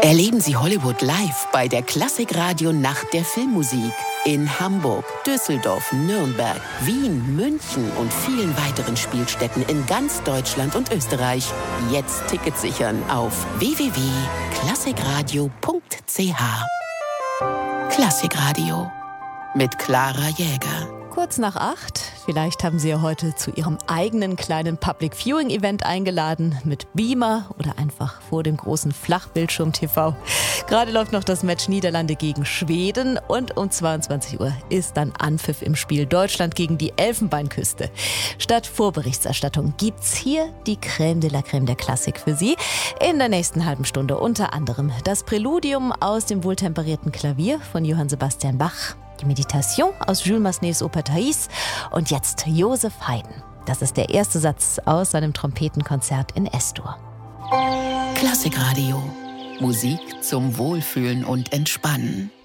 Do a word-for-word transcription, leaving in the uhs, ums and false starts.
Erleben Sie Hollywood live bei der Klassikradio Nacht der Filmmusik in Hamburg, Düsseldorf, Nürnberg, Wien, München und vielen weiteren Spielstätten in ganz Deutschland und Österreich. Jetzt Tickets sichern auf w w w punkt klassikradio punkt c h. Klassikradio mit Clara Jäger. Kurz nach acht. Vielleicht haben Sie ja heute zu Ihrem eigenen kleinen Public Viewing Event eingeladen, mit Beamer oder einfach vor dem großen Flachbildschirm-T V. Gerade läuft noch das Match Niederlande gegen Schweden und um zweiundzwanzig Uhr ist dann Anpfiff im Spiel Deutschland gegen die Elfenbeinküste. Statt Vorberichterstattung gibt's hier die Crème de la Crème der Klassik für Sie. In der nächsten halben Stunde unter anderem das Präludium aus dem wohltemperierten Klavier von Johann Sebastian Bach, die Meditation aus Jules Massenets Oper Thais und jetzt Joseph Haydn. Das ist der erste Satz aus seinem Trompetenkonzert in S-Dur. Klassikradio. Musik zum Wohlfühlen und Entspannen.